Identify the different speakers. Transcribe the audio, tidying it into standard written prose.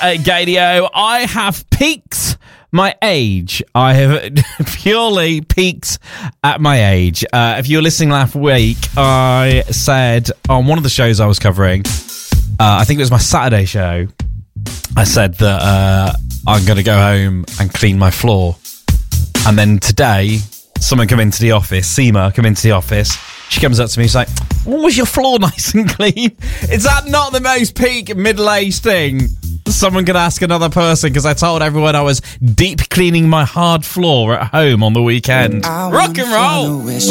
Speaker 1: Gadio. I have peaked my age. I have purely peaked at my age. If you were listening last week, I said on one of the shows I was covering, I think it was my Saturday show, I said that I'm going to go home and clean my floor. And then today, someone come into the office, Seema come into the office. She comes up to me, she's like, was your floor nice and clean? Is that not the most peak middle-aged thing someone could ask another person? Because I told everyone I was deep cleaning my hard floor at home on the weekend. Rock and roll!